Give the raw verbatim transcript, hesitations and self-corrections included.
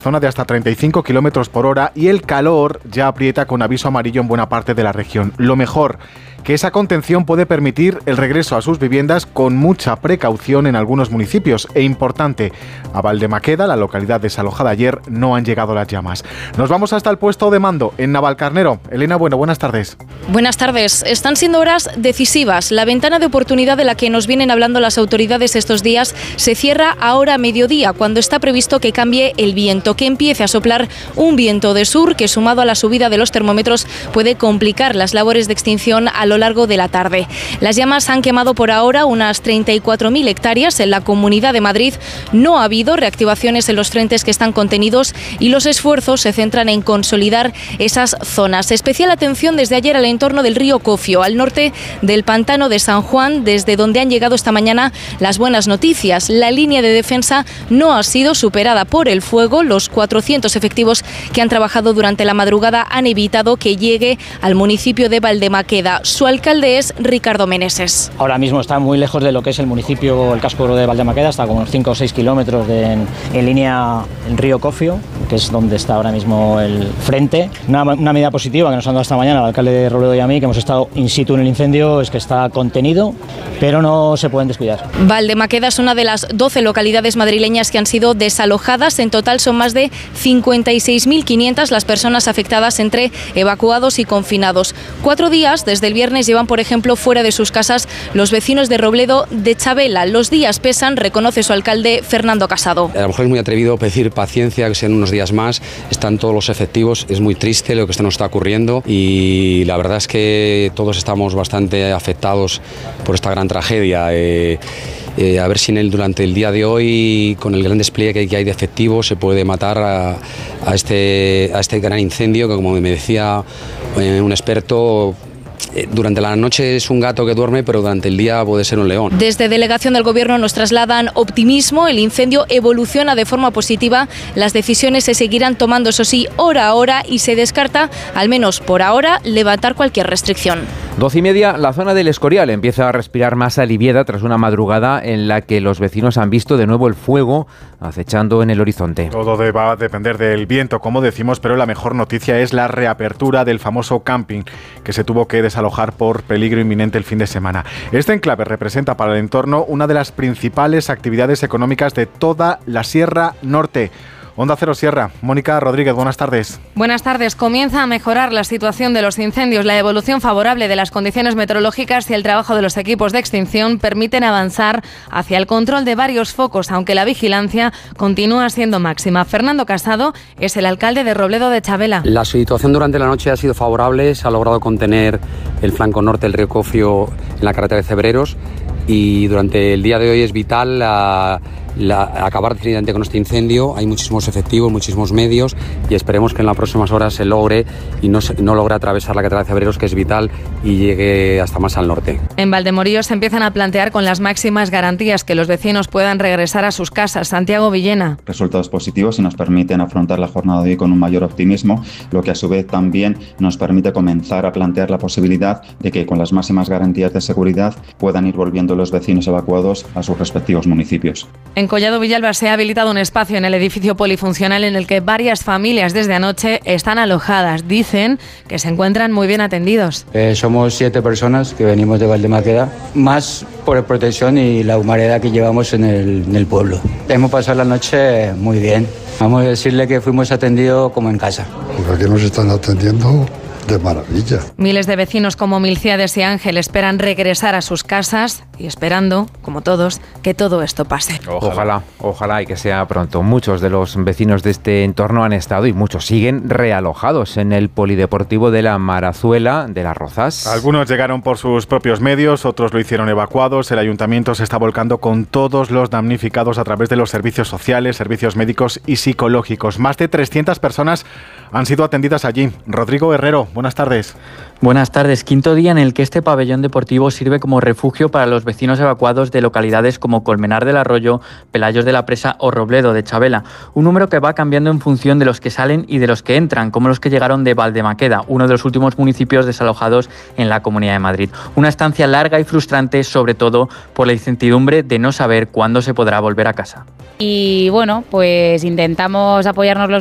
zona de hasta treinta y cinco kilómetros por hora y el calor ya aprieta con aviso amarillo en buena parte de la región. Lo mejor, que esa contención puede permitir el regreso a sus viviendas con mucha precaución en algunos municipios. E importante, a Valdemaqueda, la localidad desalojada ayer, no han llegado las llamas. Nos vamos hasta el puesto de mando en Navalcarnero. Elena Bueno, buenas tardes. Buenas tardes. Están siendo horas decisivas. La ventana de oportunidad de la que nos vienen hablando las autoridades estos días se cierra ahora a mediodía, cuando está previsto que cambie el viento, que empiece a soplar un viento de sur que, sumado a la subida de los termómetros, puede complicar las labores de extinción a lo largo de la tarde. Las llamas han quemado por ahora unas treinta y cuatro mil hectáreas en la Comunidad de Madrid. No ha habido reactivaciones en los frentes que están contenidos y los esfuerzos se centran en consolidar esas zonas. Especial atención desde ayer al entorno del río Cofio, al norte del pantano de San Juan, desde donde han llegado esta mañana las buenas noticias. La línea de defensa no ha sido superada por el fuego. Los cuatrocientos efectivos que han trabajado durante la madrugada han evitado que llegue al municipio de Valdemaqueda. Su alcalde es Ricardo Meneses. Ahora mismo está muy lejos de lo que es el municipio, el casco de Valdemaqueda, está como unos cinco o seis kilómetros de, en, en línea el río Cofio, que es donde está ahora mismo el frente. Una, una medida positiva que nos han dado esta mañana el alcalde de Robledo y a mí, que hemos estado in situ en el incendio, es que está contenido, pero no se pueden descuidar. Valdemaqueda es una de las doce localidades madrileñas que han sido desalojadas. En total son más de cincuenta y seis mil quinientas las personas afectadas entre evacuados y confinados. Cuatro días desde el viernes llevan, por ejemplo, fuera de sus casas los vecinos de Robledo de Chabela. Los días pesan, reconoce su alcalde Fernando Casado. A lo mejor es muy atrevido pedir paciencia, que sean unos días más. Están todos los efectivos, es muy triste lo que esto nos está ocurriendo y la verdad es que todos estamos bastante afectados por esta gran tragedia. Eh, Eh, a ver si en el, durante el día de hoy, con el gran despliegue que hay de efectivos, se puede matar a, a, este, a este gran incendio que, como me decía eh, un experto, durante la noche es un gato que duerme, pero durante el día puede ser un león. Desde delegación del Gobierno nos trasladan optimismo. El incendio evoluciona de forma positiva. Las decisiones se seguirán tomando, eso sí, hora a hora, y se descarta, al menos por ahora, levantar cualquier restricción. Doce y media, la zona del Escorial empieza a respirar más aliviada tras una madrugada en la que los vecinos han visto de nuevo el fuego acechando en el horizonte. Todo va a depender del viento, como decimos, pero la mejor noticia es la reapertura del famoso camping que se tuvo que desalojar por peligro inminente el fin de semana. Este enclave representa para el entorno una de las principales actividades económicas de toda la Sierra Norte. Onda Cero Sierra, Mónica Rodríguez, buenas tardes. Buenas tardes. Comienza a mejorar la situación de los incendios. La evolución favorable de las condiciones meteorológicas y el trabajo de los equipos de extinción permiten avanzar hacia el control de varios focos, aunque la vigilancia continúa siendo máxima. Fernando Casado es el alcalde de Robledo de Chabela. La situación durante la noche ha sido favorable, se ha logrado contener el flanco norte del río Cofio en la carretera de Cebreros y durante el día de hoy es vital la, la, acabar definitivamente con este incendio. Hay muchísimos efectivos, muchísimos medios y esperemos que en las próximas horas se logre y no, se, no logre atravesar la carretera de Cebreros, que es vital, y llegue hasta más al norte. En Valdemorillo se empiezan a plantear con las máximas garantías que los vecinos puedan regresar a sus casas. Santiago Villena. Resultados positivos y nos permiten afrontar la jornada de hoy con un mayor optimismo, lo que a su vez también nos permite comenzar a plantear la posibilidad de que con las máximas garantías de seguridad puedan ir volviendo los vecinos evacuados a sus respectivos municipios. En Collado Villalba se ha habilitado un espacio en el edificio polifuncional en el que varias familias desde anoche están alojadas. Dicen que se encuentran muy bien atendidos. Eh, somos siete personas que venimos de Valdemaqueda, más por protección y la humareda que llevamos en el, en el pueblo. Hemos pasado la noche muy bien. Vamos a decirle que fuimos atendidos como en casa. Porque aquí nos están atendiendo de maravilla. Miles de vecinos como Milciades y Ángel esperan regresar a sus casas y esperando, como todos, que todo esto pase. Ojalá, ojalá, ojalá y que sea pronto. Muchos de los vecinos de este entorno han estado y muchos siguen realojados en el polideportivo de la Marazuela de Las Rozas. Algunos llegaron por sus propios medios, otros lo hicieron evacuados. El ayuntamiento se está volcando con todos los damnificados a través de los servicios sociales, servicios médicos y psicológicos. Más de trescientas personas han sido atendidas allí. Rodrigo Herrero, Buenas tardes. Buenas tardes. Quinto día en el que este pabellón deportivo sirve como refugio para los vecinos evacuados de localidades como Colmenar del Arroyo, Pelayos de la Presa o Robledo de Chabela. Un número que va cambiando en función de los que salen y de los que entran, como los que llegaron de Valdemaqueda, uno de los últimos municipios desalojados en la Comunidad de Madrid. Una estancia larga y frustrante, sobre todo por la incertidumbre de no saber cuándo se podrá volver a casa. Y bueno, pues intentamos apoyarnos los